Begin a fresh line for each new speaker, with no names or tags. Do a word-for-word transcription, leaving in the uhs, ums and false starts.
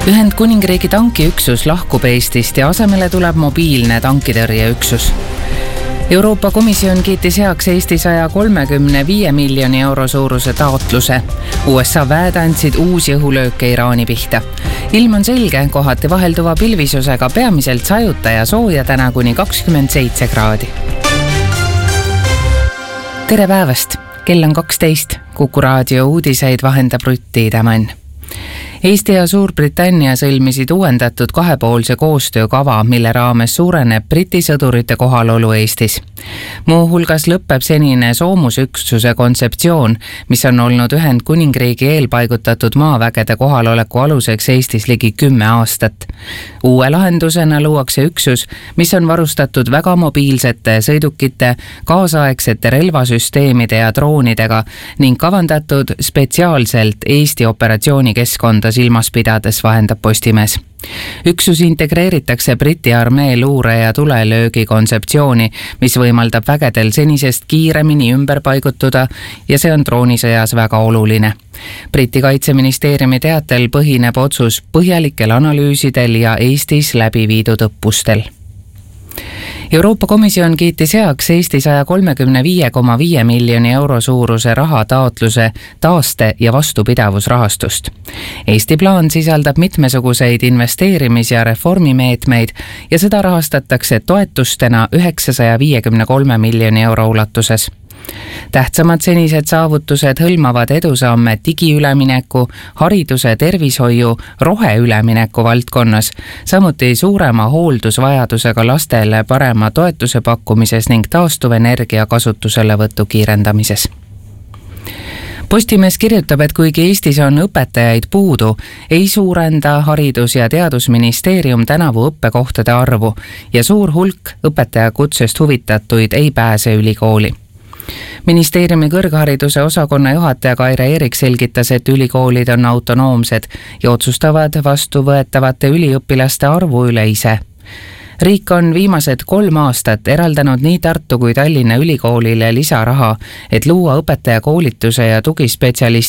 Ühendkuningriigi tankiüksus lahkub Eestist ja asemele tuleb mobiilne tankitõrjeüksus. Euroopa Komisjon kiitis heaks Eesti saja kolmekümne viie miljoni euro suuruse taotluse. U S A väed andsid uusi õhulööke Iraani pihta. Ilm on selge, kohati vahelduva pilvisusega, peamiselt sajuta ja sooja täna kuni kakskümmend seitse kraadi. Tere päevast! Kell on kaksteist. Kuku raadio uudiseid vahendab Rutti Idamann. Eesti ja Suurbritannia sõlmisid uuendatud kahepoolse koostöökava, mille raames suureneb Briti sõdurite kohalolu Eestis. Muuhulgas lõpeb senine soomusüksuse kontseptsioon, mis on olnud Ühendkuningriigi eelpaigutatud maavägede kohaloleku aluseks Eestis ligi kümme aastat. Uue lahendusena luuakse üksus, mis on varustatud väga mobiilsete sõidukite, kaasaegsete relvasüsteemide ja droonidega ning kavandatud spetsiaalselt Eesti operatsioonikeskkonda silmas pidades, vahendab Postimees. Üksus integreeritakse Briti armee luure ja tulelöögi kontseptsiooni, mis võimaldab vägedel senisest kiiremini ümber paigutuda ja see on droonisõjas väga oluline. Briti kaitseministeeriumi teatel põhineb otsus põhjalikel analüüsidel ja Eestis läbi viidud õppustel. Euroopa Komisjon kiitis heaks Eesti saja kolmekümne viie koma viie miljoni euro suuruse raha taotluse taaste- ja vastupidavusrahastust. Eesti plaan sisaldab mitmesuguseid investeerimis- ja reformimeetmeid ja seda rahastatakse toetustena üheksasaja viiekümne kolme miljoni euro ulatuses. Tähtsamad senised saavutused hõlmavad edusamme digiülemineku, hariduse, tervishoiu, roheülemineku valdkonnas, samuti suurema hooldusvajadusega lastele parema toetuse pakkumises ning taastuvenergia kasutuselevõtu kiirendamises. Postimees kirjutab, et kuigi Eestis on õpetajaid puudu, ei suurenda Haridus- ja Teadusministeerium tänavu õppekohtade arvu ja suur hulk õpetajakutsest huvitatuid ei pääse ülikooli. Ministeeriumi kõrghariduse osakonna juhataja Kaire Eerik selgitas, et ülikoolid on autonoomsed ja otsustavad vastuvõetavate üliõpilaste arvu üle ise. Riik on viimased kolm aastat eraldanud nii Tartu kui Tallinna ülikoolile lisaraha, et luua õpetajakoolituse ja tugispetsialistide